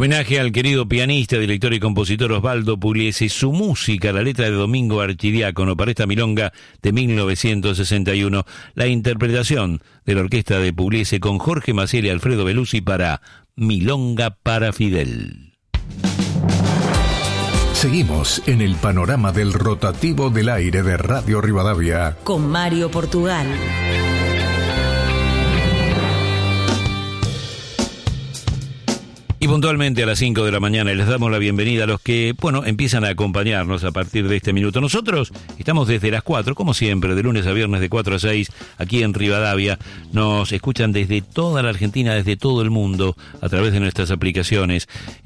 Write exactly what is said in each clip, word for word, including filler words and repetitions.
Homenaje al querido pianista, director y compositor Osvaldo Pugliese, su música, la letra de Domingo Archidiácono para esta milonga de mil novecientos sesenta y uno, la interpretación de la orquesta de Pugliese con Jorge Maciel y Alfredo Belusi para Milonga para Fidel. Seguimos en el panorama del rotativo del aire de Radio Rivadavia con Mario Portugal. Y puntualmente a las cinco de la mañana les damos la bienvenida a los que, bueno, empiezan a acompañarnos a partir de este minuto. Nosotros estamos desde las cuatro, como siempre, de lunes a viernes de cuatro a seis, aquí en Rivadavia. Nos escuchan desde toda la Argentina, desde todo el mundo, a través de nuestras aplicaciones.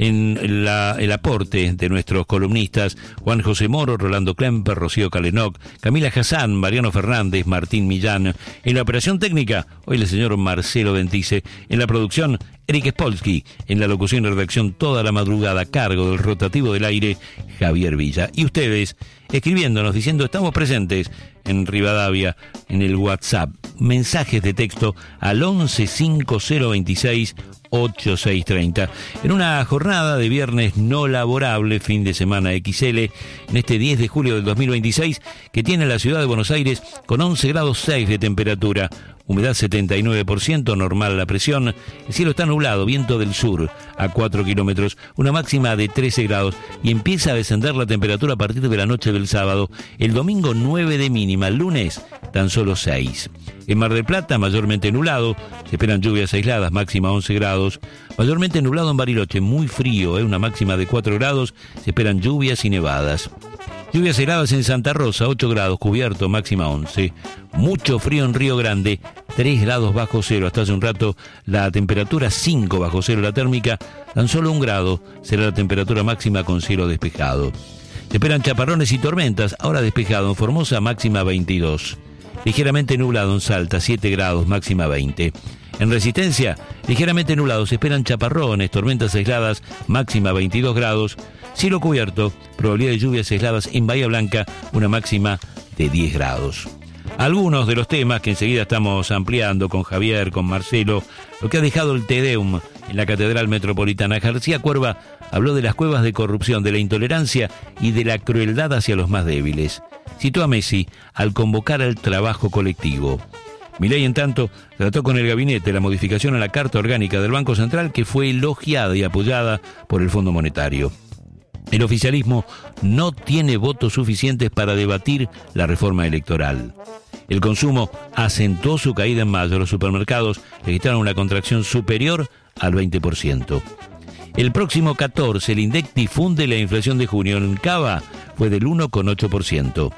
En la, el aporte de nuestros columnistas, Juan José Moro, Rolando Klemper, Rocío Kalenoc, Camila Hassan, Mariano Fernández, Martín Millán. En la operación técnica, hoy el señor Marcelo Ventice. En la producción, Eric Spolsky, en la locución y redacción toda la madrugada, a cargo del rotativo del aire, Javier Villa. Y ustedes, escribiéndonos, diciendo, estamos presentes en Rivadavia, en el WhatsApp. Mensajes de texto al once cinco cero veintiséis ochenta y seis treinta. En una jornada de viernes no laborable, fin de semana equis ele, en este diez de julio del dos mil veintiséis, que tiene la ciudad de Buenos Aires con once grados seis de temperatura. Humedad setenta y nueve por ciento, normal la presión. El cielo está nublado, viento del sur a cuatro kilómetros, una máxima de trece grados y empieza a descender la temperatura a partir de la noche del sábado. El domingo nueve de mínima, el lunes tan solo seis. En Mar del Plata, mayormente nublado, se esperan lluvias aisladas, máxima once grados. Mayormente nublado en Bariloche, muy frío, ¿eh? Una máxima de cuatro grados, se esperan lluvias y nevadas. Lluvias heladas en Santa Rosa, ocho grados, cubierto, máxima once. Mucho frío en Río Grande, tres grados bajo cero. Hasta hace un rato la temperatura cinco bajo cero, la térmica tan solo un grado. Será la temperatura máxima con cielo despejado. Se esperan chaparrones y tormentas, ahora despejado en Formosa, máxima veintidós. Ligeramente nublado en Salta, siete grados, máxima veinte. En Resistencia, ligeramente nublado, se esperan chaparrones, tormentas aisladas, máxima veintidós grados. Cielo cubierto, probabilidad de lluvias aisladas en Bahía Blanca, una máxima de diez grados. Algunos de los temas que enseguida estamos ampliando con Javier, con Marcelo, lo que ha dejado el Te Deum en la Catedral Metropolitana. García Cuerva habló de las cuevas de corrupción, de la intolerancia y de la crueldad hacia los más débiles. Citó a Messi al convocar al trabajo colectivo. Milei, en tanto, trató con el gabinete la modificación a la Carta Orgánica del Banco Central, que fue elogiada y apoyada por el Fondo Monetario. El oficialismo no tiene votos suficientes para debatir la reforma electoral. El consumo acentuó su caída en mayo. Los supermercados registraron una contracción superior al veinte por ciento. El próximo catorce, el INDEC difunde la inflación de junio. En Cava fue del uno coma ocho por ciento.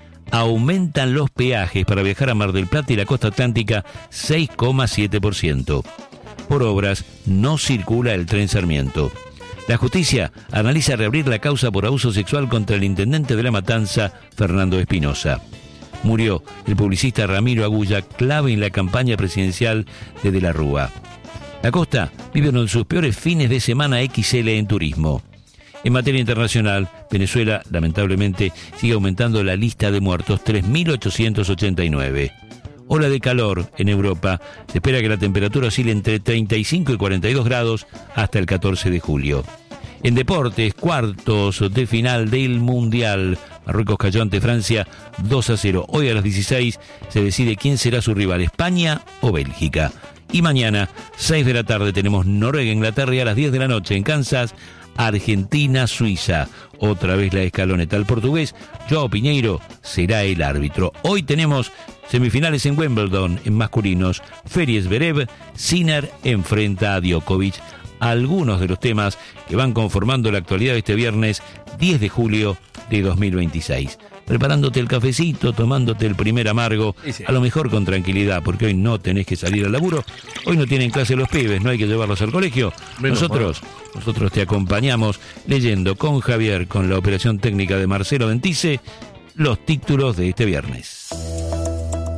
Aumentan los peajes para viajar a Mar del Plata y la costa atlántica seis coma siete por ciento. Por obras, no circula el tren Sarmiento. La justicia analiza reabrir la causa por abuso sexual contra el intendente de La Matanza, Fernando Espinosa. Murió el publicista Ramiro Agulla, clave en la campaña presidencial de De la Rúa. La costa vive uno de sus peores fines de semana equis ele en turismo. En materia internacional, Venezuela, lamentablemente, sigue aumentando la lista de muertos, tres mil ochocientos ochenta y nueve. Ola de calor en Europa. Se espera que la temperatura oscile entre treinta y cinco y cuarenta y dos grados hasta el catorce de julio. En deportes, cuartos de final del Mundial. Marruecos cayó ante Francia dos a cero. Hoy a las dieciséis se decide quién será su rival, España o Bélgica. Y mañana, seis de la tarde, tenemos Noruega-Inglaterra y a las diez de la noche en Kansas, Argentina-Suiza. Otra vez la escaloneta. El portugués Joao Piñeiro será el árbitro. Hoy tenemos semifinales en Wimbledon en masculinos. Feries Zverev, Sinner enfrenta a Djokovic. Algunos de los temas que van conformando la actualidad de este viernes diez de julio de dos mil veintiséis. Preparándote el cafecito, tomándote el primer amargo, a lo mejor con tranquilidad, porque hoy no tenés que salir al laburo, hoy no tienen clase los pibes, no hay que llevarlos al colegio. Nosotros, nosotros te acompañamos leyendo con Javier, con la operación técnica de Marcelo Ventice, los títulos de este viernes.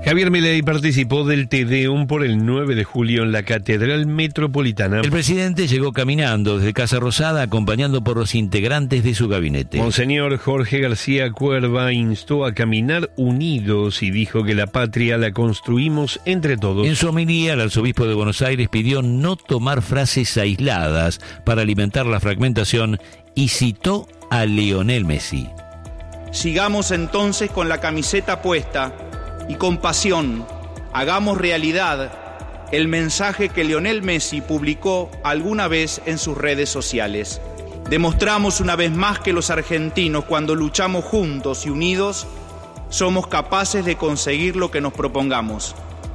Javier Milei participó del Te Deum por el nueve de julio en la Catedral Metropolitana. El presidente llegó caminando desde Casa Rosada acompañado por los integrantes de su gabinete. Monseñor Jorge García Cuerva instó a caminar unidos y dijo que la patria la construimos entre todos. En su homilía, el arzobispo de Buenos Aires pidió no tomar frases aisladas para alimentar la fragmentación y citó a Lionel Messi. Sigamos entonces con la camiseta puesta y con pasión hagamos realidad el mensaje que Lionel Messi publicó alguna vez en sus redes sociales. Demostramos una vez más que los argentinos, cuando luchamos juntos y unidos, somos capaces de conseguir lo que nos propongamos.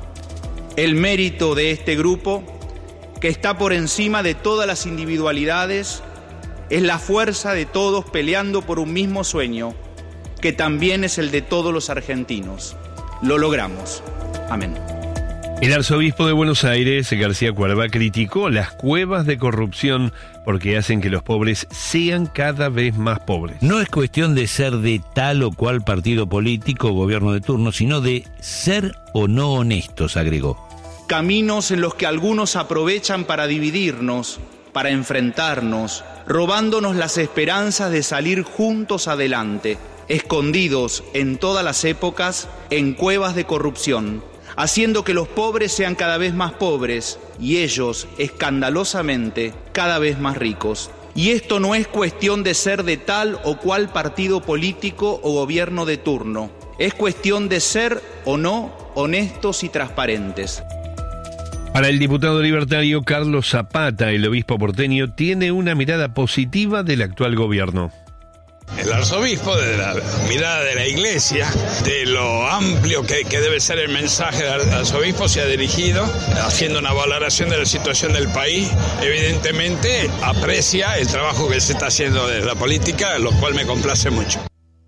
El mérito de este grupo, que está por encima de todas las individualidades, es la fuerza de todos peleando por un mismo sueño, que también es el de todos los argentinos. Lo logramos. Amén. El arzobispo de Buenos Aires, García Cuerva, criticó las cuevas de corrupción porque hacen que los pobres sean cada vez más pobres. No es cuestión de ser de tal o cual partido político o gobierno de turno, sino de ser o no honestos, agregó. Caminos en los que algunos aprovechan para dividirnos, para enfrentarnos, robándonos las esperanzas de salir juntos adelante, escondidos en todas las épocas en cuevas de corrupción, haciendo que los pobres sean cada vez más pobres y ellos, escandalosamente, cada vez más ricos. Y esto no es cuestión de ser de tal o cual partido político o gobierno de turno, es cuestión de ser o no honestos y transparentes. Para el diputado libertario Carlos Zapata, el obispo porteño tiene una mirada positiva del actual gobierno. El arzobispo, de la mirada de la iglesia, de lo amplio que, que debe ser el mensaje del arzobispo, se ha dirigido, haciendo una valoración de la situación del país. Evidentemente aprecia el trabajo que se está haciendo desde la política, lo cual me complace mucho.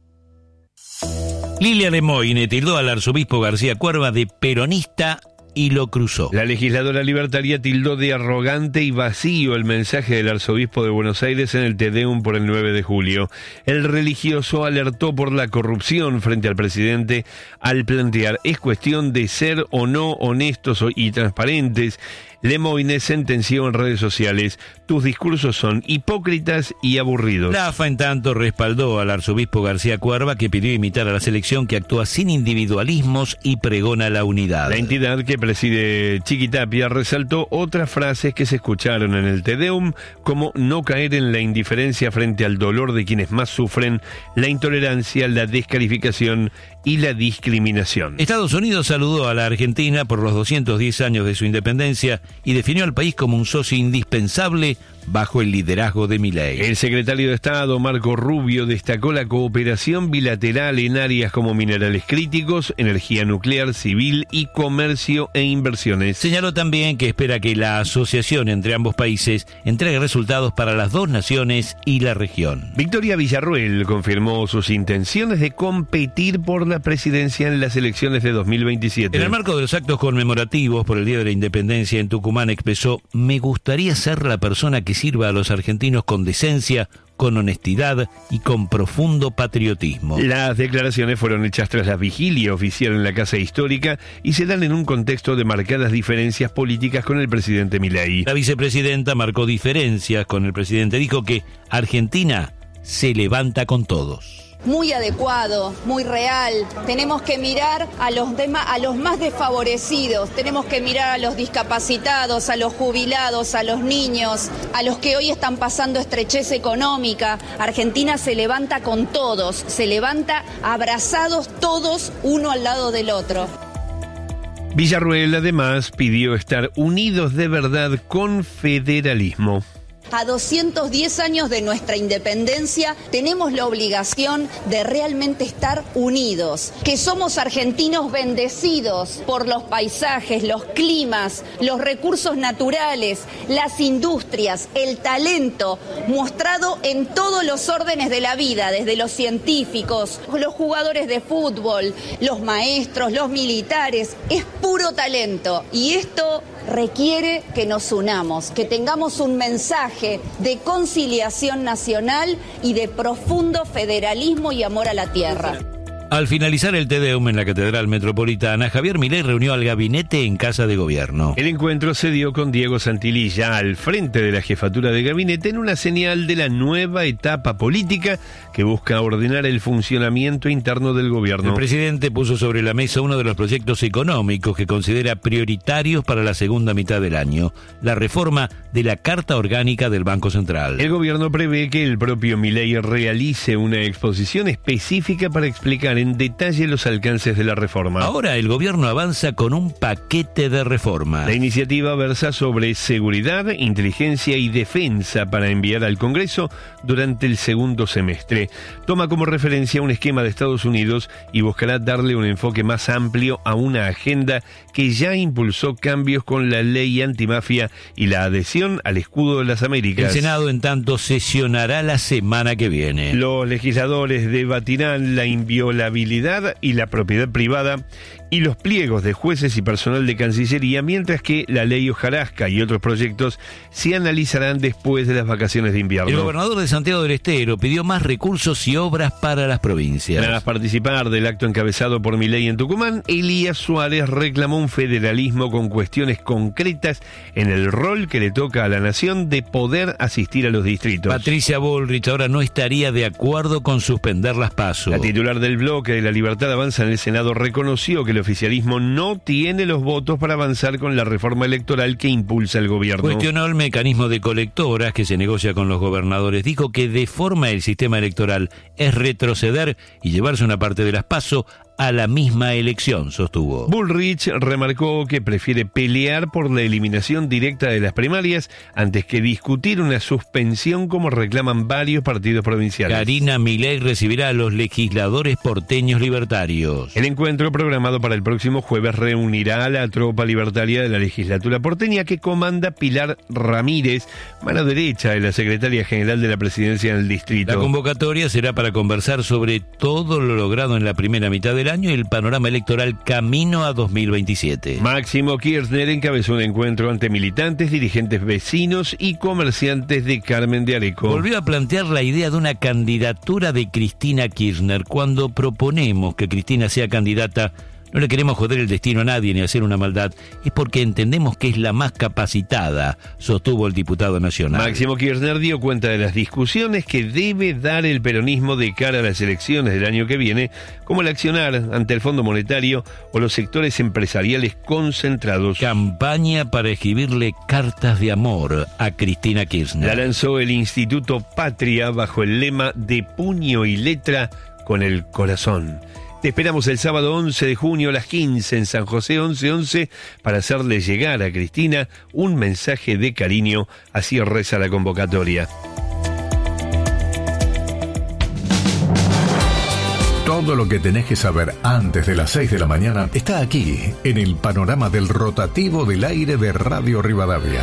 Lilia Lemoyne tildó al arzobispo García Cuerva de peronista y lo cruzó. La legisladora libertaria tildó de arrogante y vacío el mensaje del arzobispo de Buenos Aires en el Te Deum por el nueve de julio. El religioso alertó por la corrupción frente al presidente al plantear: es cuestión de ser o no honestos y transparentes. Lemoyne sentenció en redes sociales: tus discursos son hipócritas y aburridos. La A F A, en tanto, respaldó al arzobispo García Cuerva, que pidió imitar a la selección que actúa sin individualismos y pregona la unidad. La entidad que preside Chiquitapia resaltó otras frases que se escucharon en el Te Deum, como no caer en la indiferencia frente al dolor de quienes más sufren, la intolerancia, la descalificación y la discriminación. Estados Unidos saludó a la Argentina por los doscientos diez años de su independencia y definió al país como un socio indispensable bajo el liderazgo de Milei. El secretario de Estado, Marco Rubio, destacó la cooperación bilateral en áreas como minerales críticos, energía nuclear, civil y comercio e inversiones. Señaló también que espera que la asociación entre ambos países entregue resultados para las dos naciones y la región. Victoria Villarruel confirmó sus intenciones de competir por la presidencia en las elecciones de dos mil veintisiete. En el marco de los actos conmemorativos por el Día de la Independencia en Tucumán expresó: me gustaría ser la persona que sirva a los argentinos con decencia, con honestidad y con profundo patriotismo. Las declaraciones fueron hechas tras la vigilia oficial en la Casa Histórica y se dan en un contexto de marcadas diferencias políticas con el presidente Milei. La vicepresidenta marcó diferencias con el presidente. Dijo que Argentina se levanta con todos. Muy adecuado, muy real. Tenemos que mirar a los demás, a los más desfavorecidos. Tenemos que mirar a los discapacitados, a los jubilados, a los niños, a los que hoy están pasando estrechez económica. Argentina se levanta con todos, se levanta abrazados todos uno al lado del otro. Villarruel además pidió estar unidos de verdad con federalismo. A doscientos diez años de nuestra independencia tenemos la obligación de realmente estar unidos, que somos argentinos bendecidos por los paisajes, los climas, los recursos naturales, las industrias, el talento mostrado en todos los órdenes de la vida, desde los científicos, los jugadores de fútbol, los maestros, los militares. Es puro talento y esto requiere que nos unamos, que tengamos un mensaje de conciliación nacional y de profundo federalismo y amor a la tierra. Al finalizar el Te Deum en la Catedral Metropolitana, Javier Milei reunió al gabinete en Casa de Gobierno. El encuentro se dio con Diego Santilli ya al frente de la jefatura de gabinete en una señal de la nueva etapa política que busca ordenar el funcionamiento interno del gobierno. El presidente puso sobre la mesa uno de los proyectos económicos que considera prioritarios para la segunda mitad del año, la reforma de la Carta Orgánica del Banco Central. El gobierno prevé que el propio Milei realice una exposición específica para explicar en detalle los alcances de la reforma. Ahora el gobierno avanza con un paquete de reformas. La iniciativa versa sobre seguridad, inteligencia y defensa para enviar al Congreso durante el segundo semestre. Toma como referencia un esquema de Estados Unidos y buscará darle un enfoque más amplio a una agenda que ya impulsó cambios con la ley antimafia y la adhesión al escudo de las Américas. El Senado, en tanto, sesionará la semana que viene. Los legisladores debatirán la inviolabilidad y la propiedad privada y los pliegos de jueces y personal de Cancillería, mientras que la ley hojarasca y otros proyectos se analizarán después de las vacaciones de invierno. El gobernador de Santiago del Estero pidió más recursos y obras para las provincias. Tras participar del acto encabezado por Milei en Tucumán, Elías Suárez reclamó un federalismo con cuestiones concretas en el rol que le toca a la nación de poder asistir a los distritos. Patricia Bullrich ahora no estaría de acuerdo con suspender las PASO. La titular del bloque de La Libertad Avanza en el Senado reconoció que el oficialismo no tiene los votos para avanzar con la reforma electoral que impulsa el gobierno. Cuestionó el mecanismo de colectoras que se negocia con los gobernadores. Dijo que deforma el sistema electoral, es retroceder y llevarse una parte de las PASO a la misma elección, sostuvo. Bullrich remarcó que prefiere pelear por la eliminación directa de las primarias antes que discutir una suspensión como reclaman varios partidos provinciales. Karina Milei recibirá a los legisladores porteños libertarios. El encuentro programado para el próximo jueves reunirá a la tropa libertaria de la legislatura porteña que comanda Pilar Ramírez, mano derecha de la secretaria general de la presidencia del distrito. La convocatoria será para conversar sobre todo lo logrado en la primera mitad del año y el panorama electoral camino a dos mil veintisiete. Máximo Kirchner encabezó un encuentro ante militantes, dirigentes vecinos y comerciantes de Carmen de Areco. Volvió a plantear la idea de una candidatura de Cristina Kirchner. Cuando proponemos que Cristina sea candidata, no le queremos joder el destino a nadie ni hacer una maldad, es porque entendemos que es la más capacitada, sostuvo el diputado nacional. Máximo Kirchner dio cuenta de las discusiones que debe dar el peronismo de cara a las elecciones del año que viene, como el accionar ante el Fondo Monetario o los sectores empresariales concentrados. Campaña para escribirle cartas de amor a Cristina Kirchner. La lanzó el Instituto Patria bajo el lema de puño y letra con el corazón. Te esperamos el sábado once de junio a las quince en San José once once para hacerle llegar a Cristina un mensaje de cariño, así reza la convocatoria. Todo lo que tenés que saber antes de las seis de la mañana está aquí, en el panorama del rotativo del aire de Radio Rivadavia.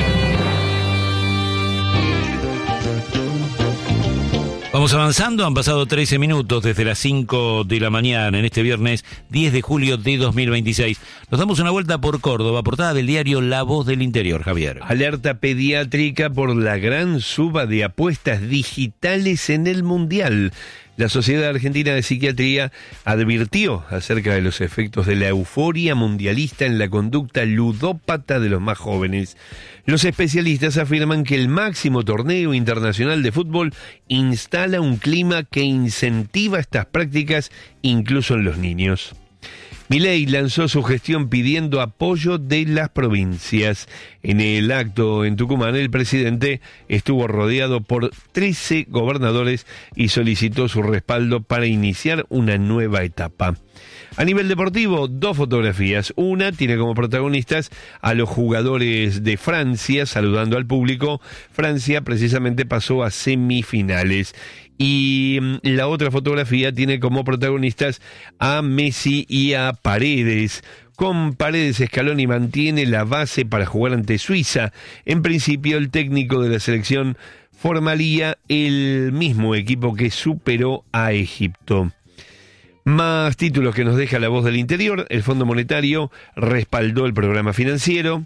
Vamos avanzando, han pasado trece minutos desde las cinco de la mañana en este viernes diez de julio de dos mil veintiséis. Nos damos una vuelta por Córdoba, portada del diario La Voz del Interior, Javier. Alerta pediátrica por la gran suba de apuestas digitales en el Mundial. La Sociedad Argentina de Psiquiatría advirtió acerca de los efectos de la euforia mundialista en la conducta ludópata de los más jóvenes. Los especialistas afirman que el máximo torneo internacional de fútbol instala un clima que incentiva estas prácticas incluso en los niños. Milei lanzó su gestión pidiendo apoyo de las provincias. En el acto en Tucumán, el presidente estuvo rodeado por trece gobernadores y solicitó su respaldo para iniciar una nueva etapa. A nivel deportivo, dos fotografías. Una tiene como protagonistas a los jugadores de Francia saludando al público. Francia precisamente pasó a semifinales. Y la otra fotografía tiene como protagonistas a Messi y a Paredes. Con Paredes, Scaloni mantiene la base para jugar ante Suiza. En principio, el técnico de la selección formaría el mismo equipo que superó a Egipto. Más títulos que nos deja La Voz del Interior. El Fondo Monetario respaldó el programa financiero.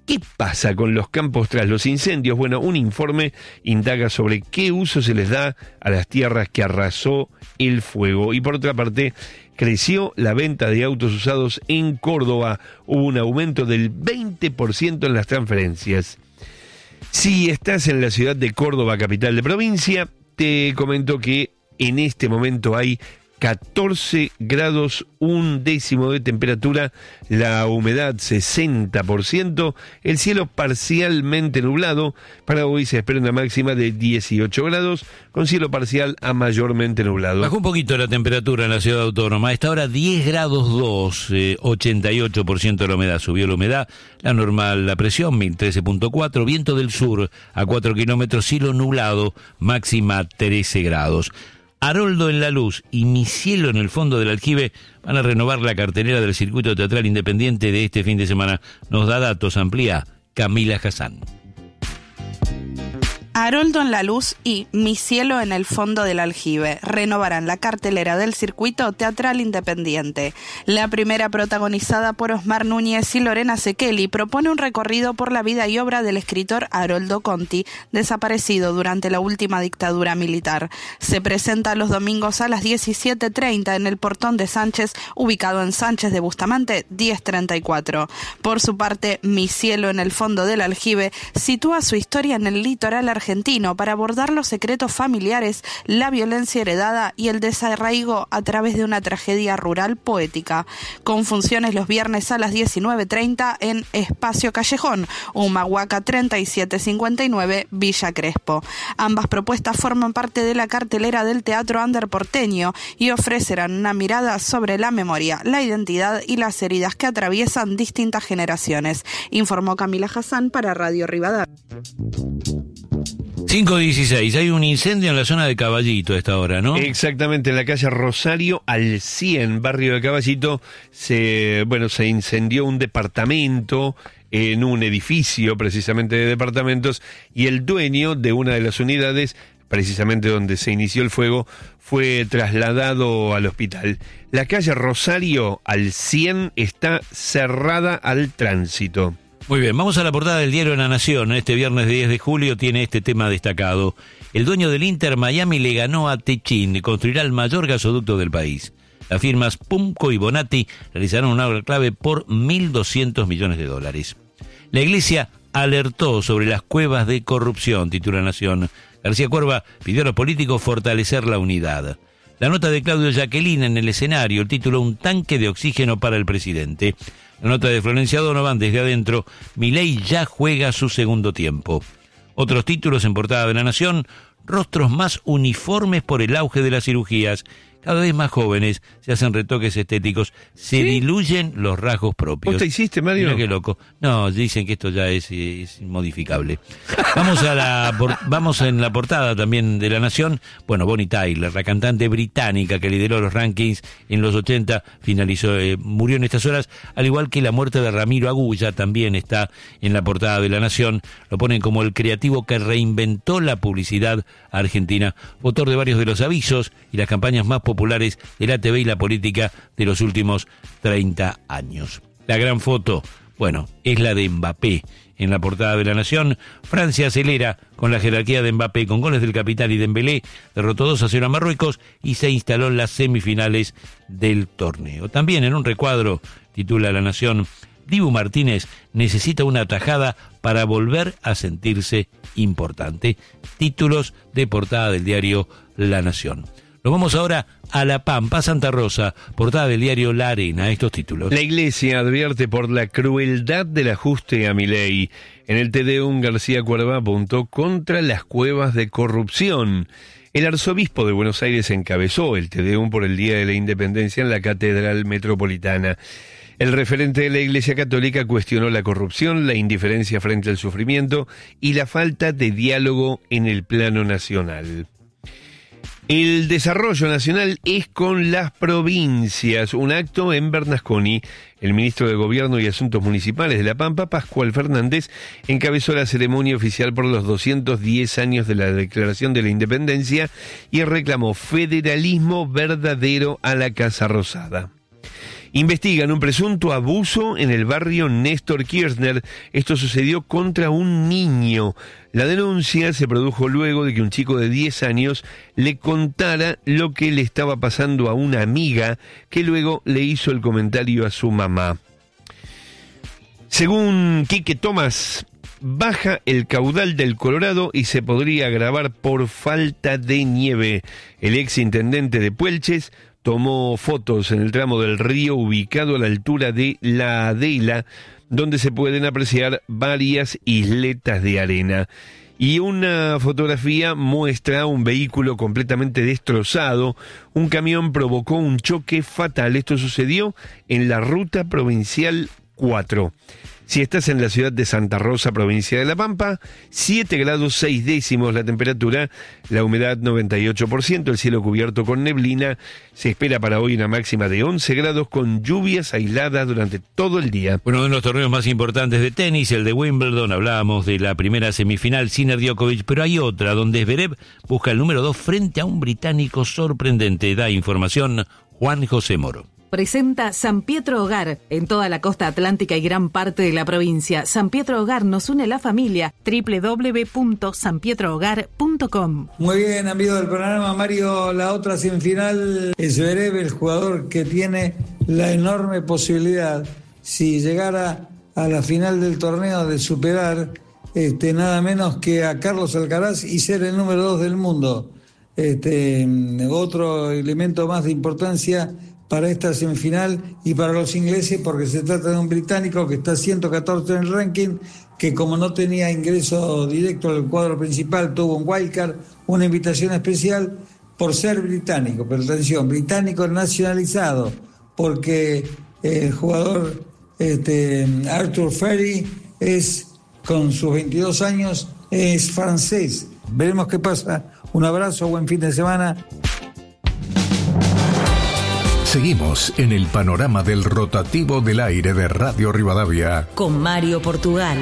¿Qué pasa con los campos tras los incendios? Bueno, un informe indaga sobre qué uso se les da a las tierras que arrasó el fuego. Y por otra parte, creció la venta de autos usados en Córdoba. Hubo un aumento del veinte por ciento en las transferencias. Si estás en la ciudad de Córdoba, capital de provincia, te comento que en este momento hay catorce grados un décimo de temperatura, la humedad sesenta por ciento, el cielo parcialmente nublado. Para hoy se espera una máxima de dieciocho grados, con cielo parcial a mayormente nublado. Bajó un poquito la temperatura en la ciudad autónoma. A esta hora diez grados dos, eh, ochenta y ocho por ciento de la humedad. Subió la humedad, la normal, la presión mil trece punto cuatro, viento del sur a cuatro kilómetros, cielo nublado, máxima trece grados. Haroldo en la Luz y Mi Cielo en el fondo del aljibe van a renovar la cartelera del circuito teatral independiente de este fin de semana. Nos da datos, amplía Camila Hassan. Haroldo en la Luz y Mi Cielo en el fondo del aljibe renovarán la cartelera del circuito teatral independiente. La primera, protagonizada por Osmar Núñez y Lorena Sekeli, propone un recorrido por la vida y obra del escritor Haroldo Conti, desaparecido durante la última dictadura militar. Se presenta los domingos a las diecisiete treinta en el Portón de Sánchez, ubicado en Sánchez de Bustamante diez treinta y cuatro. Por su parte, Mi Cielo en el fondo del aljibe sitúa su historia en el litoral argentino argentino para abordar los secretos familiares, la violencia heredada y el desarraigo a través de una tragedia rural poética. Con funciones los viernes a las diecinueve treinta en Espacio Callejón, Humahuaca treinta y siete cincuenta y nueve, Villa Crespo. Ambas propuestas forman parte de la cartelera del Teatro Under porteño y ofrecerán una mirada sobre la memoria, la identidad y las heridas que atraviesan distintas generaciones, informó Camila Hassan para Radio Rivadavia. cinco dieciséis, hay un incendio en la zona de Caballito a esta hora, ¿no? Exactamente, en la calle Rosario al cien, barrio de Caballito, se, bueno, se incendió un departamento en un edificio precisamente de departamentos y el dueño de una de las unidades, precisamente donde se inició el fuego, fue trasladado al hospital. La calle Rosario al cien está cerrada al tránsito. Muy bien, vamos a la portada del diario La Nación. Este viernes diez de julio tiene este tema destacado. El dueño del Inter Miami le ganó a Techin y construirá el mayor gasoducto del país. Las firmas Pumco y Bonatti realizarán una obra clave por mil doscientos millones de dólares. La Iglesia alertó sobre las cuevas de corrupción, titula Nación. García Cuerva pidió a los políticos fortalecer la unidad. La nota de Claudio Jacqueline en el escenario, el título Un tanque de oxígeno para el presidente. La nota de Florencia Donovan desde adentro, Milei ya juega su segundo tiempo. Otros títulos en portada de La Nación, rostros más uniformes por el auge de las cirugías. Cada vez más jóvenes se hacen retoques estéticos, se ¿Sí? diluyen los rasgos propios. ¿Vos te hiciste, Mario? Mira qué loco. No, dicen que esto ya es, es inmodificable. Vamos a la por, vamos en la portada también de La Nación. Bueno, Bonnie Tyler, la cantante británica que lideró los rankings en los ochenta, finalizó, eh, murió en estas horas, al igual que la muerte de Ramiro Agulla, también está en la portada de La Nación. Lo ponen como el creativo que reinventó la publicidad argentina, autor de varios de los avisos y las campañas más populares populares de la T V y la política de los últimos treinta años. La gran foto, bueno, es la de Mbappé. En la portada de La Nación, Francia acelera con la jerarquía de Mbappé, con goles del capitán y Dembélé, derrotó dos a cero a Marruecos y se instaló en las semifinales del torneo. También en un recuadro, titula La Nación, Dibu Martínez necesita una tajada para volver a sentirse importante. Títulos de portada del diario La Nación. Nos vamos ahora a La Pampa, Santa Rosa, portada del diario La Arena, estos títulos. La Iglesia advierte por la crueldad del ajuste a Milei. En el Te Deum, García Cuerva apuntó contra las cuevas de corrupción. El arzobispo de Buenos Aires encabezó el Te Deum por el Día de la Independencia en la Catedral Metropolitana. El referente de la Iglesia Católica cuestionó la corrupción, la indiferencia frente al sufrimiento y la falta de diálogo en el plano nacional. El desarrollo nacional es con las provincias. Un acto en Bernasconi. El ministro de Gobierno y Asuntos Municipales de La Pampa, Pascual Fernández, encabezó la ceremonia oficial por los doscientos diez años de la Declaración de la Independencia y reclamó federalismo verdadero a la Casa Rosada. Investigan un presunto abuso en el barrio Néstor Kirchner. Esto sucedió contra un niño. La denuncia se produjo luego de que un chico de diez años le contara lo que le estaba pasando a una amiga, que luego le hizo el comentario a su mamá. Según Quique Tomás, baja el caudal del Colorado y se podría agravar por falta de nieve. El ex intendente de Puelches tomó fotos en el tramo del río ubicado a la altura de La Adela, donde se pueden apreciar varias isletas de arena. Y una fotografía muestra un vehículo completamente destrozado. Un camión provocó un choque fatal. Esto sucedió en la ruta provincial cuatro. Si estás en la ciudad de Santa Rosa, provincia de La Pampa, siete grados seis décimos la temperatura, la humedad noventa y ocho por ciento, el cielo cubierto con neblina. Se espera para hoy una máxima de once grados con lluvias aisladas durante todo el día. Uno de los torneos más importantes de tenis, el de Wimbledon, hablábamos de la primera semifinal, Sinner Djokovic, pero hay otra donde Zverev busca el número dos frente a un británico sorprendente. Da información Juan José Moro. Presenta San Pietro Hogar, en toda la costa atlántica y gran parte de la provincia. San Pietro Hogar nos une la familia. doble u doble u doble u punto san pietro hogar punto com. Muy bien, amigos del programa. Mario, la otra semifinal es Zverev, el jugador que tiene la enorme posibilidad, si llegara a la final del torneo, de superar este, nada menos que a Carlos Alcaraz y ser el número dos del mundo. Este, otro elemento más de importancia para esta semifinal y para los ingleses, porque se trata de un británico que está ciento catorce en el ranking, que como no tenía ingreso directo al cuadro principal, tuvo un wildcard, una invitación especial por ser británico. Pero atención, británico nacionalizado, porque el jugador este, Arthur Ferry es, con sus veintidós años, es francés. Veremos qué pasa. Un abrazo, buen fin de semana. Seguimos en el panorama del rotativo del aire de Radio Rivadavia con Mario Portugal.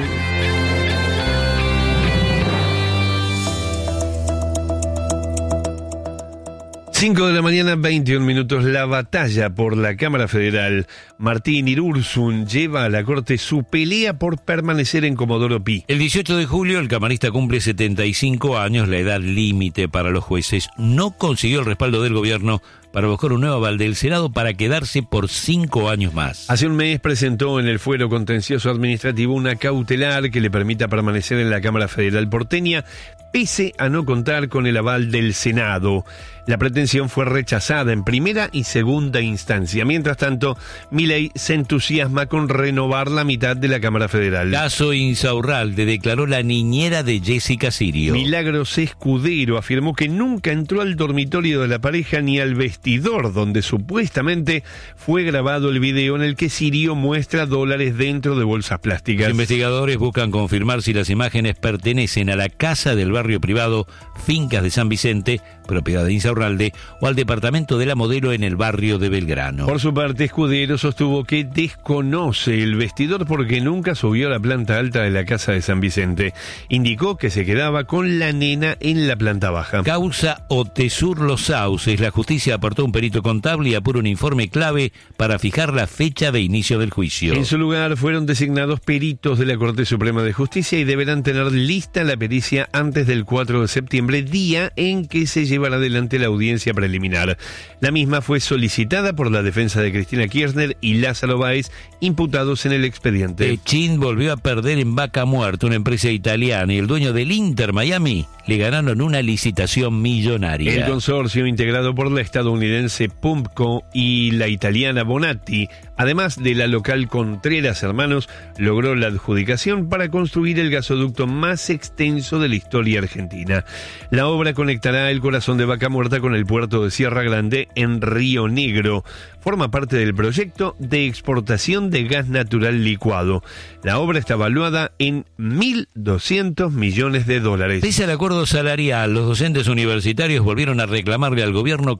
cinco de la mañana, veintiún minutos. La batalla por la Cámara Federal. Martín Irursun lleva a la Corte su pelea por permanecer en Comodoro Pi. El dieciocho de julio el camarista cumple setenta y cinco años, la edad límite para los jueces. No consiguió el respaldo del gobierno para buscar un nuevo aval del Senado para quedarse por cinco años más. Hace un mes presentó en el fuero contencioso administrativo una cautelar que le permita permanecer en la Cámara Federal porteña, pese a no contar con el aval del Senado. La pretensión fue rechazada en primera y segunda instancia. Mientras tanto, Milei se entusiasma con renovar la mitad de la Cámara Federal. Caso Insaurralde, declaró la niñera de Jessica Sirio. Milagros Escudero afirmó que nunca entró al dormitorio de la pareja ni al vestidor, donde supuestamente fue grabado el video en el que Sirio muestra dólares dentro de bolsas plásticas. Los investigadores buscan confirmar si las imágenes pertenecen a la casa del barrio privado Fincas de San Vicente, propiedad de Insaurralde, o al departamento de la modelo en el barrio de Belgrano. Por su parte, Escudero sostuvo que desconoce el vestidor porque nunca subió a la planta alta de la casa de San Vicente. Indicó que se quedaba con la nena en la planta baja. Causa Otesur Los Sauces. La justicia aportó un perito contable y apuró un informe clave para fijar la fecha de inicio del juicio. En su lugar fueron designados peritos de la Corte Suprema de Justicia y deberán tener lista la pericia antes del cuatro de septiembre, día en que se llevará adelante la audiencia preliminar. La misma fue solicitada por la defensa de Cristina Kirchner y Lázaro Báez, imputados en el expediente. Techin volvió a perder en Vaca Muerta, una empresa italiana, y el dueño del Inter Miami le ganaron una licitación millonaria. El consorcio, integrado por la estadounidense Pumpco y la italiana Bonatti, además de la local Contreras Hermanos, logró la adjudicación para construir el gasoducto más extenso de la historia argentina. La obra conectará el corazón de Vaca Muerta con el puerto de Sierra Grande en Río Negro. Forma parte del proyecto de exportación de gas natural licuado. La obra está valuada en mil doscientos millones de dólares. Pese al acuerdo salarial, los docentes universitarios volvieron a reclamarle al gobierno que cumpla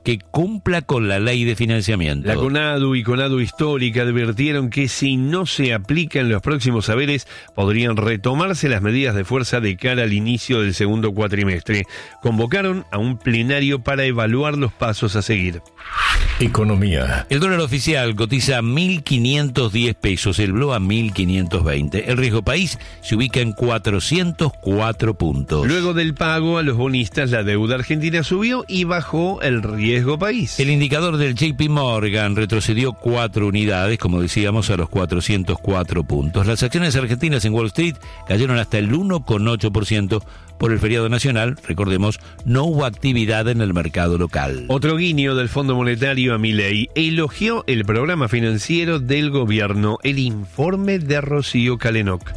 cumpla con la ley de financiamiento. La CONADU y CONADU Histórica advirtieron que si no se aplican los próximos saberes, podrían retomarse las medidas de fuerza de cara al inicio del segundo cuatrimestre. Convocaron a un plenario para evaluar los pasos a seguir. Economía. El dólar oficial cotiza a mil quinientos diez pesos, el blue a mil quinientos veinte. El riesgo país se ubica en cuatrocientos cuatro puntos. Luego del pago a los bonistas, la deuda argentina subió y bajó el riesgo país. El indicador del J P Morgan retrocedió cuatro unidades, como decíamos, a los cuatrocientos cuatro puntos. Las acciones argentinas en Wall Street cayeron hasta el uno coma ocho por ciento por el feriado nacional. Recordemos, no hubo actividad en el mercado local. Otro guiño del Fondo Monetario a Milei elogió el programa financiero del gobierno, el informe de Rocío Calenok.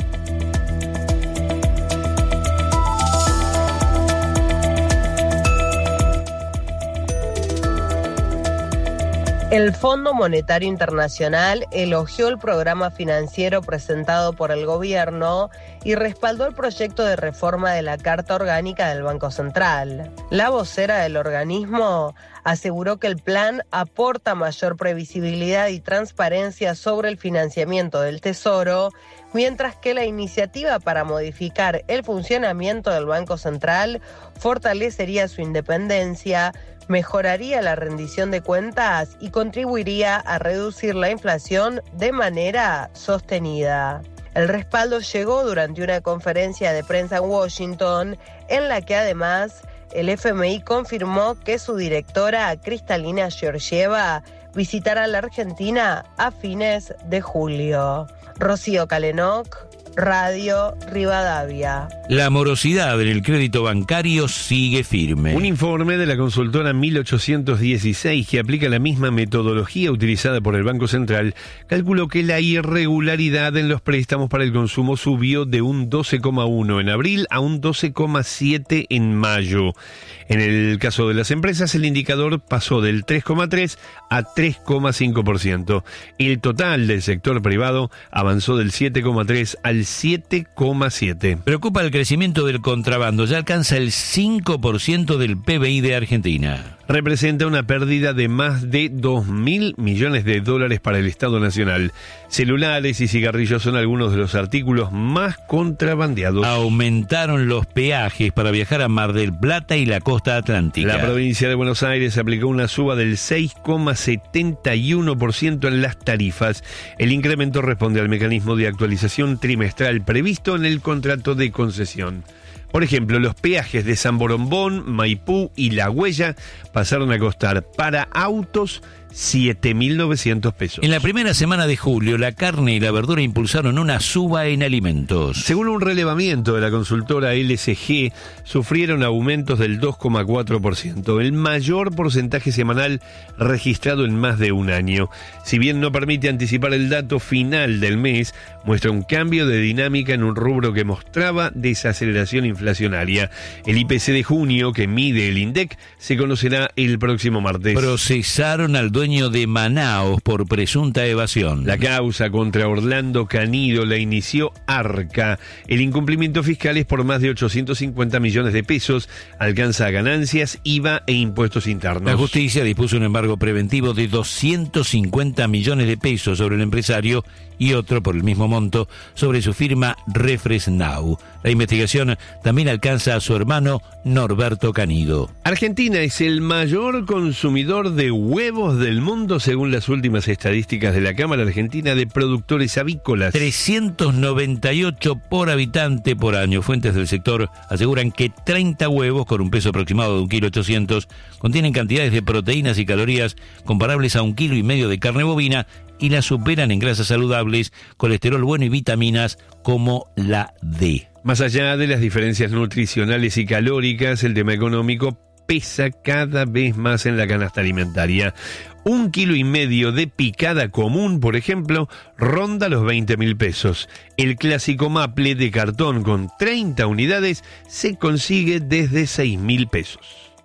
El Fondo Monetario Internacional elogió el programa financiero presentado por el gobierno y respaldó el proyecto de reforma de la Carta Orgánica del Banco Central. La vocera del organismo aseguró que el plan aporta mayor previsibilidad y transparencia sobre el financiamiento del Tesoro, mientras que la iniciativa para modificar el funcionamiento del Banco Central fortalecería su independencia, mejoraría la rendición de cuentas y contribuiría a reducir la inflación de manera sostenida. El respaldo llegó durante una conferencia de prensa en Washington, en la que además el F M I confirmó que su directora, Kristalina Georgieva, visitará la Argentina a fines de julio. Rocío Calenok, Radio Rivadavia. La morosidad en el crédito bancario sigue firme. Un informe de la consultora mil ochocientos dieciséis, que aplica la misma metodología utilizada por el Banco Central, calculó que la irregularidad en los préstamos para el consumo subió de un doce coma uno en abril a un doce coma siete en mayo. En el caso de las empresas, el indicador pasó del tres coma tres a tres coma cinco por ciento. El total del sector privado avanzó del siete coma tres al siete coma siete. Preocupa el crecimiento del contrabando, ya alcanza el cinco por ciento del P B I de Argentina. Representa una pérdida de más de dos mil millones de dólares para el Estado Nacional. Celulares y cigarrillos son algunos de los artículos más contrabandeados. Aumentaron los peajes para viajar a Mar del Plata y la costa atlántica. La provincia de Buenos Aires aplicó una suba del seis coma setenta y uno por ciento en las tarifas. El incremento responde al mecanismo de actualización trimestral previsto en el contrato de concesión. Por ejemplo, los peajes de San Borombón, Maipú y La Huella pasaron a costar para autos siete mil novecientos pesos. En la primera semana de julio, la carne y la verdura impulsaron una suba en alimentos. Según un relevamiento de la consultora L C G, sufrieron aumentos del dos coma cuatro por ciento, el mayor porcentaje semanal registrado en más de un año. Si bien no permite anticipar el dato final del mes, muestra un cambio de dinámica en un rubro que mostraba desaceleración inflacionaria. El I P C de junio, que mide el INDEC, se conocerá el próximo martes. Procesaron al dueño de Manaos por presunta evasión. La causa contra Orlando Canido la inició Arca. El incumplimiento fiscal es por más de ochocientos cincuenta millones de pesos. Alcanza ganancias, I V A e impuestos internos. La justicia dispuso un embargo preventivo de doscientos cincuenta millones de pesos sobre el empresario y otro por el mismo monto sobre su firma Refresnau. La investigación también alcanza a su hermano Norberto Canido. Argentina es el mayor consumidor de huevos del mundo según las últimas estadísticas de la Cámara Argentina de Productores Avícolas. trescientos noventa y ocho por habitante por año. Fuentes del sector aseguran que treinta huevos con un peso aproximado de un kilo ochocientos contienen cantidades de proteínas y calorías comparables a un kilo y medio de carne bovina y la superan en grasas saludables, colesterol bueno y vitaminas como la D. Más allá de las diferencias nutricionales y calóricas, el tema económico pesa cada vez más en la canasta alimentaria. Un kilo y medio de picada común, por ejemplo, ronda los veinte mil pesos. El clásico maple de cartón con treinta unidades se consigue desde seis mil pesos.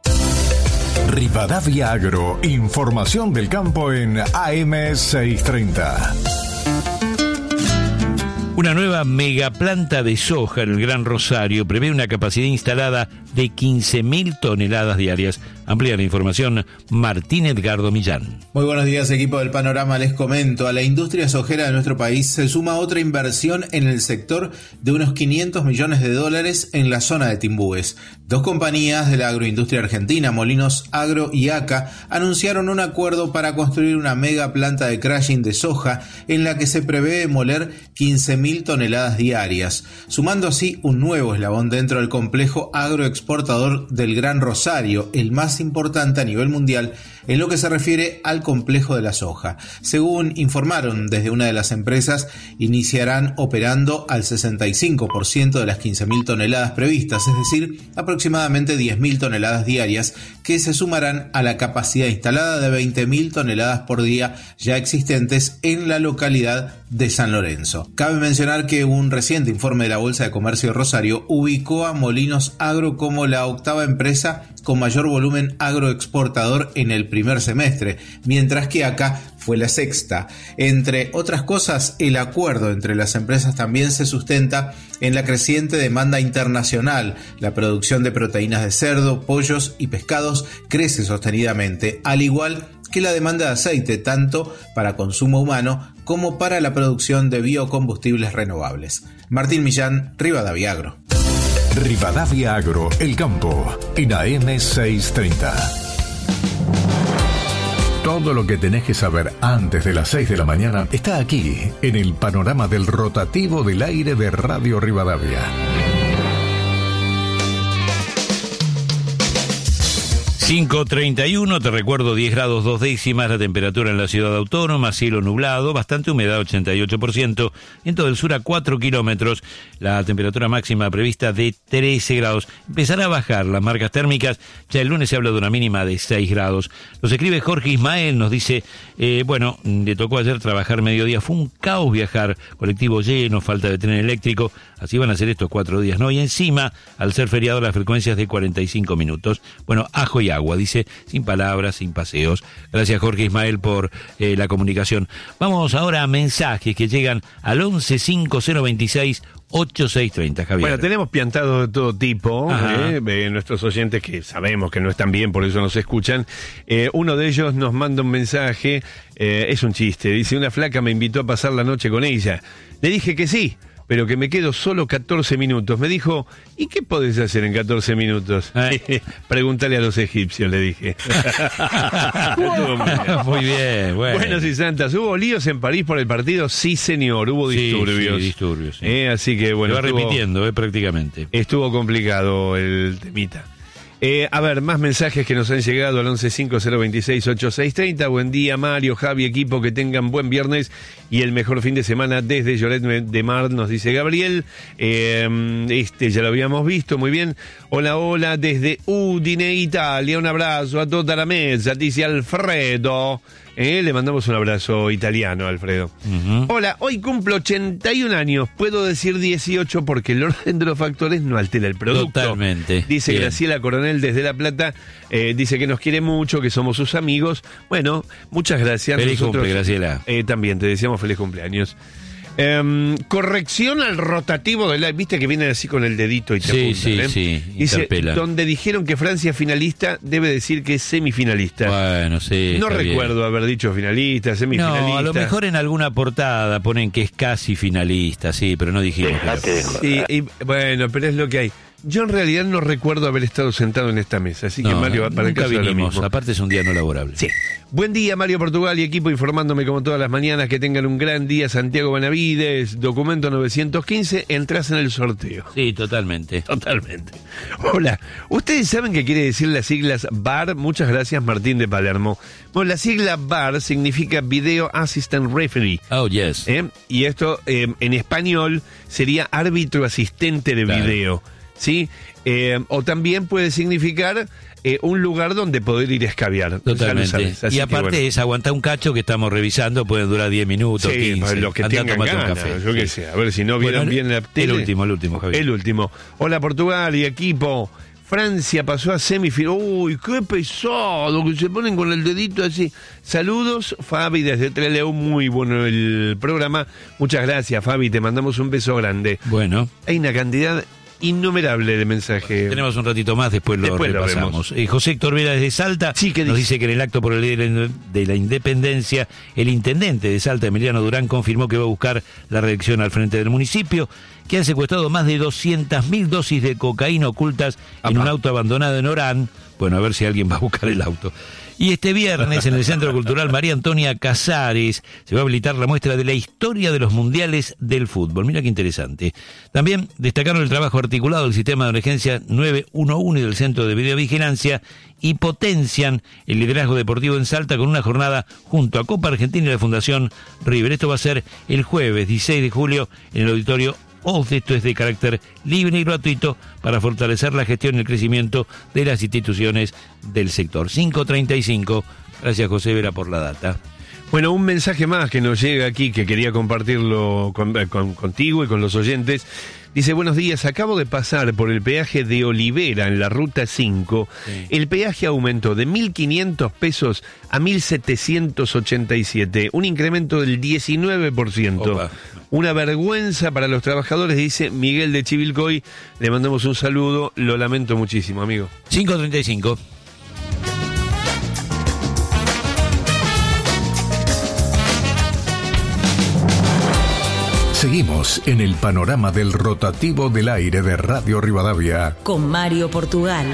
Rivadavia Agro, información del campo en A M seiscientos treinta. Una nueva megaplanta de soja en el Gran Rosario prevé una capacidad instalada de quince mil toneladas diarias. Amplía la información Martín Edgardo Millán. Muy buenos días, equipo del Panorama. Les comento, a la industria sojera de nuestro país se suma otra inversión en el sector de unos quinientos millones de dólares en la zona de Timbúes. Dos compañías de la agroindustria argentina, Molinos Agro y A C A, anunciaron un acuerdo para construir una mega planta de crushing de soja en la que se prevé moler quince mil toneladas diarias, sumando así un nuevo eslabón dentro del complejo agroexportador del Gran Rosario, el más importante a nivel mundial en lo que se refiere al complejo de la soja. Según informaron desde una de las empresas, iniciarán operando al sesenta y cinco por ciento de las quince mil toneladas previstas, es decir, aproximadamente diez mil toneladas diarias, que se sumarán a la capacidad instalada de veinte mil toneladas por día ya existentes en la localidad de San Lorenzo. Cabe mencionar que un reciente informe de la Bolsa de Comercio de Rosario ubicó a Molinos Agro como la octava empresa con mayor volumen agroexportador en el primer semestre, mientras que A C A fue la sexta. Entre otras cosas, el acuerdo entre las empresas también se sustenta en la creciente demanda internacional. La producción de proteínas de cerdo, pollos y pescados crece sostenidamente, al igual que la demanda de aceite, tanto para consumo humano como para la producción de biocombustibles renovables. Martín Millán, Rivadavia Agro. Rivadavia Agro, el campo, en A M seiscientos treinta. Todo lo que tenés que saber antes de las seis de la mañana está aquí, en el panorama del rotativo del aire de Radio Rivadavia. cinco treinta y uno, te recuerdo diez grados dos décimas la temperatura en la ciudad autónoma, cielo nublado, bastante humedad ochenta y ocho por ciento, viento del sur a cuatro kilómetros, la temperatura máxima prevista de trece grados. Empezará a bajar las marcas térmicas, ya el lunes se habla de una mínima de seis grados. Nos escribe Jorge Ismael, nos dice, eh, bueno, le tocó ayer trabajar mediodía, fue un caos viajar, colectivo lleno, falta de tren eléctrico, así van a ser estos cuatro días, ¿no? Y encima, al ser feriado, las frecuencias de cuarenta y cinco minutos. Bueno, ajo y agua, dice, sin palabras, sin paseos. Gracias, Jorge Ismael, por eh, la comunicación. Vamos ahora a mensajes que llegan al once cinco cero veintiséis ochenta y seis treinta, Javier. Bueno, tenemos piantados de todo tipo, eh, eh, nuestros oyentes que sabemos que no están bien, por eso nos escuchan. Eh, uno de ellos nos manda un mensaje, eh, es un chiste, dice, una flaca me invitó a pasar la noche con ella. Le dije que sí, pero que me quedo solo catorce minutos. Me dijo, ¿y qué podés hacer en catorce minutos? ¿Eh? Pregúntale a los egipcios, le dije. Muy bien, bueno. Buenos y santas. ¿Hubo líos en París por el partido? Sí, señor, hubo disturbios. Sí, sí, disturbios, sí. Eh, así que, bueno. Lo va estuvo, repitiendo, eh, prácticamente. Estuvo complicado el temita. Eh, a ver, más mensajes que nos han llegado al once cinco cero veintiséis ochenta y seis treinta. Buen día, Mario, Javi, equipo, que tengan buen viernes y el mejor fin de semana desde Lloret de Mar, nos dice Gabriel. Eh, este ya lo habíamos visto, muy bien. Hola, hola, desde Udine, Italia. Un abrazo a toda la mesa, dice Alfredo. Eh, le mandamos un abrazo italiano, Alfredo. Uh-huh. Hola, hoy cumplo ochenta y un años. Puedo decir dieciocho porque el orden de los factores no altera el producto. Totalmente. Dice bien. Graciela Coronel desde La Plata. Eh, dice que nos quiere mucho, que somos sus amigos. Bueno, muchas gracias. Feliz Nosotros, cumple, Graciela. Eh, también te deseamos feliz cumpleaños. Um, corrección al rotativo del live, viste que viene así con el dedito y te sí, apuntan, sí, ¿eh? sí, dice, interpela. Donde dijeron que Francia es finalista, debe decir que es semifinalista. Bueno, sí. No recuerdo bien. haber dicho finalista, semifinalista. No, a lo mejor en alguna portada ponen que es casi finalista, sí, pero no dijimos. Que sí, y, bueno, pero es lo que hay. Yo en realidad no recuerdo haber estado sentado en esta mesa, así que no, Mario, para nunca el caso vinimos, lo mismo. Aparte es un día no laborable. Sí. Buen día, Mario Portugal y equipo, informándome como todas las mañanas. Que tengan un gran día. Santiago Benavides, documento novecientos quince, entras en el sorteo. Sí, totalmente. Totalmente. Hola, ¿ustedes saben qué quiere decir las siglas V A R? Muchas gracias, Martín de Palermo. Bueno, la sigla V A R significa Video Assistant Referee. Oh, yes. ¿Eh? Y esto eh, en español sería árbitro asistente de claro. video. ¿Sí? Eh, o también puede significar eh, un lugar donde poder ir a escabiar. Totalmente. Así y aparte que, bueno. es aguantar un cacho que estamos revisando, pueden durar diez minutos, sí, quince. Lo que Andá tengan a tomarte ganas, un café. yo sí. qué sé, a ver si no vieron bueno, bien la tele. El último, el último, Javier. El último. Hola, Portugal y equipo. Francia pasó a semifinal. Uy, qué pesado, que se ponen con el dedito así. Saludos, Fabi, desde Trelew. Muy bueno el programa. Muchas gracias, Fabi. Te mandamos un beso grande. Bueno. Hay una cantidad innumerable de mensajes. Tenemos un ratito más, después lo después repasamos. Lo eh, José Héctor Vera desde Salta sí, ¿qué nos dice? dice que en el acto por el Día de la Independencia, el intendente de Salta, Emiliano Durán, confirmó que va a buscar la reelección al frente del municipio, que han secuestrado más de doscientas mil dosis de cocaína ocultas Apá. en un auto abandonado en Orán. Bueno, a ver si alguien va a buscar el auto. Y este viernes en el Centro Cultural María Antonia Casares se va a habilitar la muestra de la historia de los mundiales del fútbol. Mira qué interesante. También destacaron el trabajo articulado del sistema de emergencia nueve uno uno y del Centro de Videovigilancia y potencian el liderazgo deportivo en Salta con una jornada junto a Copa Argentina y la Fundación River. Esto va a ser el jueves dieciséis de julio en el auditorio O Z. Esto es de carácter libre y gratuito para fortalecer la gestión y el crecimiento de las instituciones del sector. cinco treinta y cinco. Gracias, José Vera, por la data. Bueno, un mensaje más que nos llega aquí, que quería compartirlo con, con, contigo y con los oyentes. Dice, buenos días, acabo de pasar por el peaje de Olivera en la ruta cinco. Sí. El peaje aumentó de mil quinientos pesos a mil setecientos ochenta y siete, un incremento del diecinueve por ciento. Opa. Una vergüenza para los trabajadores, dice Miguel de Chivilcoy. Le mandamos un saludo, lo lamento muchísimo, amigo. cinco treinta y cinco. Seguimos en el panorama del rotativo del aire de Radio Rivadavia con Mario Portugal.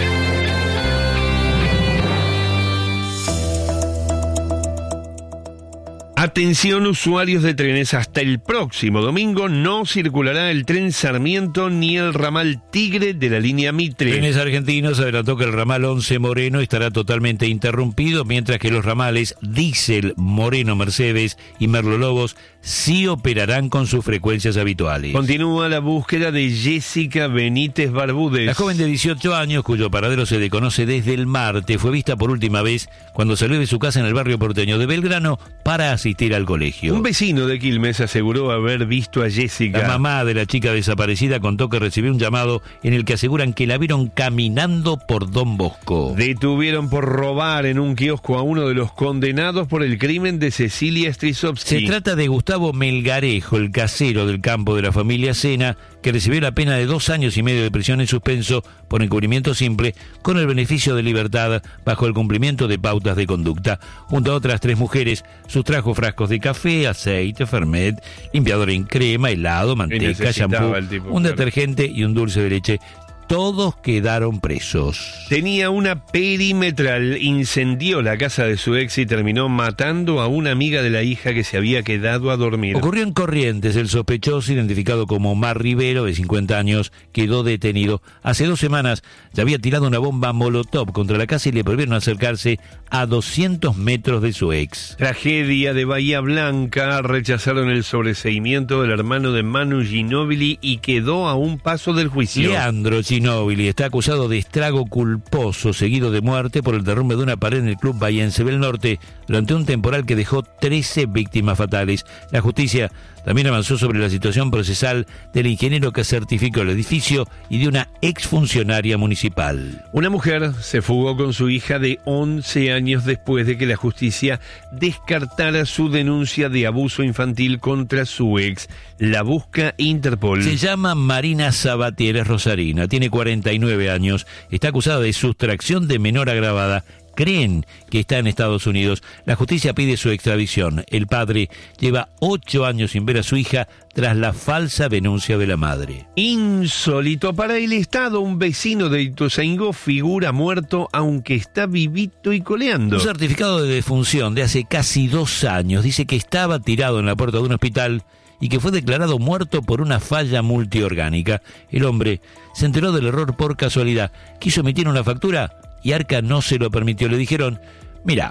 Atención, usuarios de trenes, hasta el próximo domingo no circulará el tren Sarmiento ni el ramal Tigre de la línea Mitre. Trenes Argentinos adelantó que el ramal once Moreno estará totalmente interrumpido, mientras que los ramales Diesel, Moreno, Mercedes y Merlo Lobos sí operarán con sus frecuencias habituales. Continúa la búsqueda de Jessica Benítez Barbudes. La joven de dieciocho años, cuyo paradero se desconoce desde el martes, fue vista por última vez cuando salió de su casa en el barrio porteño de Belgrano para asistir al colegio. Un vecino de Quilmes aseguró haber visto a Jessica. La mamá de la chica desaparecida contó que recibió un llamado en el que aseguran que la vieron caminando por Don Bosco. Detuvieron por robar en un kiosco a uno de los condenados por el crimen de Cecilia Strisovsky. Se trata de Gustavo Melgarejo, el casero del campo de la familia Sena, que recibió la pena de dos años y medio de prisión en suspenso por encubrimiento simple, con el beneficio de libertad bajo el cumplimiento de pautas de conducta. Junto a otras tres mujeres, sustrajo frascos de café, aceite, fernet, limpiador en crema, helado, manteca, shampoo, un detergente y un dulce de leche. Todos quedaron presos. Tenía una perimetral, incendió la casa de su ex y terminó matando a una amiga de la hija que se había quedado a dormir. Ocurrió en Corrientes. El sospechoso, identificado como Omar Rivero, de cincuenta años, quedó detenido. Hace dos semanas ya había tirado una bomba molotov contra la casa y le prohibieron acercarse a doscientos metros de su ex. Tragedia de Bahía Blanca. Rechazaron el sobreseimiento del hermano de Manu Ginóbili y quedó a un paso del juicio. Leandro Ginóbili está acusado de estrago culposo seguido de muerte por el derrumbe de una pared en el club bahiense del Norte durante un temporal que dejó trece víctimas fatales. La justicia también avanzó sobre la situación procesal del ingeniero que certificó el edificio y de una exfuncionaria municipal. Una mujer se fugó con su hija de once años después de que la justicia descartara su denuncia de abuso infantil contra su ex. La busca Interpol. Se llama Marina Sabatier, es rosarina, tiene cuarenta y nueve años, está acusada de sustracción de menor agravada. Creen que está en Estados Unidos. La justicia pide su extradición. El padre lleva ocho años sin ver a su hija tras la falsa denuncia de la madre. Insólito para el Estado, un vecino de Ituzaingó figura muerto aunque está vivito y coleando. Un certificado de defunción de hace casi dos años dice que estaba tirado en la puerta de un hospital y que fue declarado muerto por una falla multiorgánica. El hombre se enteró del error por casualidad. Quiso emitir una factura y Arca no se lo permitió. Le dijeron, mira,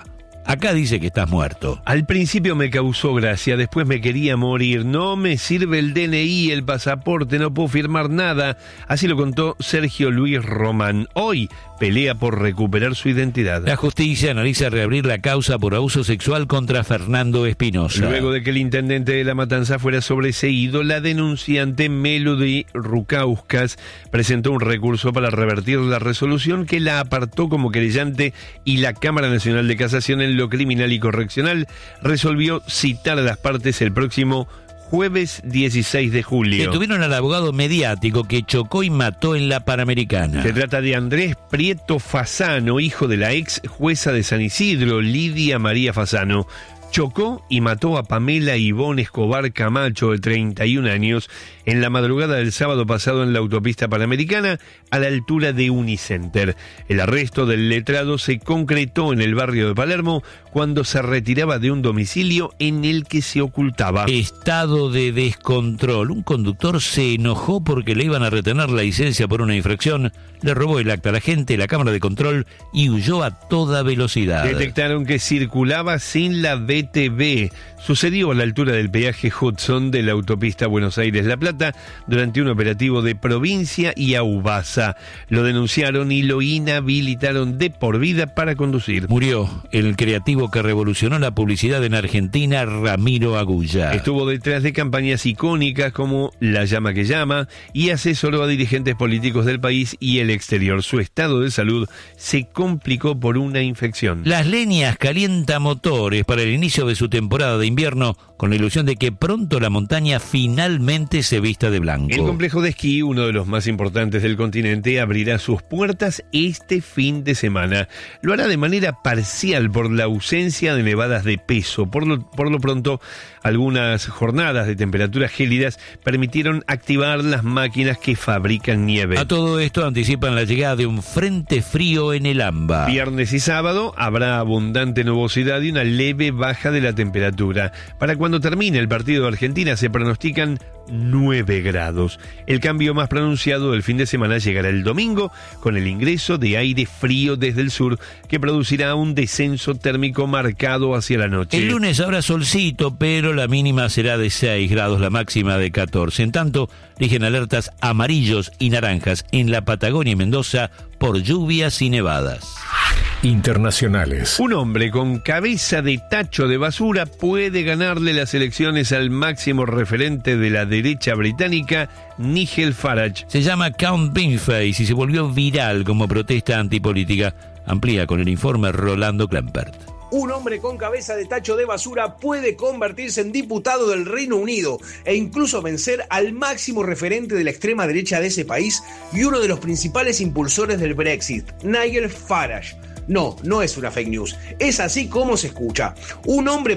Acá dice que estás muerto. Al principio me causó gracia, después me quería morir. No me sirve el D N I, el pasaporte, no puedo firmar nada. Así lo contó Sergio Luis Román. Hoy pelea por recuperar su identidad. La justicia analiza reabrir la causa por abuso sexual contra Fernando Espinosa. Luego de que el intendente de La Matanza fuera sobreseído, la denunciante Melody Rukauskas presentó un recurso para revertir la resolución que la apartó como querellante, y la Cámara Nacional de Casación en lo criminal y correccional resolvió citar a las partes el próximo jueves dieciséis de julio. Detuvieron al abogado mediático que chocó y mató en la Panamericana. Se trata de Andrés Prieto Fasano, hijo de la ex jueza de San Isidro, Lidia María Fasano. Chocó y mató a Pamela Ivonne Escobar Camacho, de treinta y un años, en la madrugada del sábado pasado en la autopista Panamericana, a la altura de Unicenter. El arresto del letrado se concretó en el barrio de Palermo cuando se retiraba de un domicilio en el que se ocultaba. Estado de descontrol. Un conductor se enojó porque le iban a retener la licencia por una infracción, le robó el acta a la gente, la cámara de control, y huyó a toda velocidad. Detectaron que circulaba sin la B T V. Sucedió a la altura del peaje Hudson de la autopista Buenos Aires-La Plata durante un operativo de Provincia y Aubasa. Lo denunciaron y lo inhabilitaron de por vida para conducir. Murió el creativo que revolucionó la publicidad en Argentina, Ramiro Agulla. Estuvo detrás de campañas icónicas como La Llama que Llama y asesoró a dirigentes políticos del país y el exterior. Su estado de salud se complicó por una infección. Las Leñas calienta motores para el inicio de su temporada de invierno, con la ilusión de que pronto la montaña finalmente se vista de blanco. El complejo de esquí, uno de los más importantes del continente, abrirá sus puertas este fin de semana. Lo hará de manera parcial por la ausencia de nevadas de peso. Por lo, por lo pronto, algunas jornadas de temperaturas gélidas permitieron activar las máquinas que fabrican nieve. A todo esto anticipan la llegada de un frente frío en el AMBA. Viernes y sábado habrá abundante nubosidad y una leve baja de la temperatura. Para cuando termine el partido de Argentina se pronostican nueve grados. El cambio más pronunciado del fin de semana llegará el domingo con el ingreso de aire frío desde el sur, que producirá un descenso térmico marcado hacia la noche. El lunes habrá solcito, pero la mínima será de seis grados, la máxima de catorce. En tanto, rigen alertas amarillos y naranjas en la Patagonia y Mendoza por lluvias y nevadas. Internacionales. Un hombre con cabeza de tacho de basura puede ganarle las elecciones al máximo referente de la derecha británica, Nigel Farage. Se llama Count Baneface y se volvió viral como protesta antipolítica. Amplía con el informe Rolando Clampert. Un hombre con cabeza de tacho de basura puede convertirse en diputado del Reino Unido e incluso vencer al máximo referente de la extrema derecha de ese país y uno de los principales impulsores del Brexit, Nigel Farage. No, no es una fake news, es así como se escucha. Un hombre